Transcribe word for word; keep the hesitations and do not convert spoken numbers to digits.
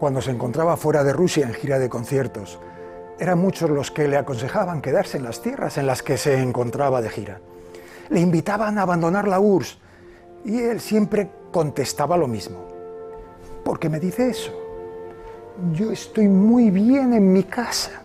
cuando se encontraba fuera de Rusia en gira de conciertos, eran muchos los que le aconsejaban quedarse en las tierras en las que se encontraba de gira. Le invitaban a abandonar la U R S S y él siempre contestaba lo mismo. ¿Por qué me dice eso? Yo estoy muy bien en mi casa.